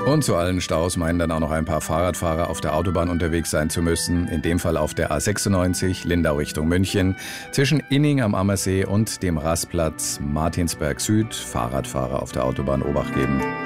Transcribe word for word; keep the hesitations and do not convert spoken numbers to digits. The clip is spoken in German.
Und zu allen Staus meinen dann auch noch ein paar Fahrradfahrer auf der Autobahn unterwegs sein zu müssen. In dem Fall auf der A sechsundneunzig, Lindau Richtung München. Zwischen Inning am Ammersee und dem Rastplatz Martinsberg Süd. Fahrradfahrer auf der Autobahn Obacht geben.